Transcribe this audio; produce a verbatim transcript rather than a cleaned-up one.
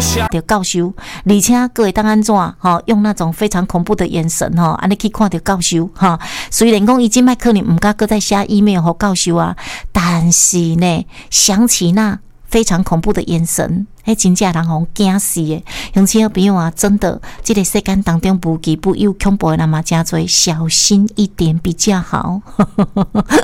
就教授，而且各位当安怎哈，用那种非常恐怖的眼神哈，安尼去看到教授哈。虽然讲伊即摆可能唔敢搁再写 email 给教授啊，但是呢，想起那非常恐怖的眼神，迄真正人互惊死诶！乡亲朋友啊，真的，这个世间当中无奇不有，恐怖的人嘛真多，小心一点比较好。